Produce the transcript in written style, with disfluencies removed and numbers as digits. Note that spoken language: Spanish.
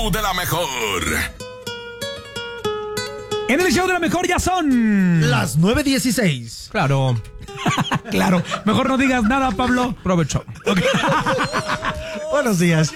show de la mejor. En el show de la mejor ya son las 9:16. Claro. Claro. Mejor no digas nada, Pablo. Provecho. Okay. Buenos días.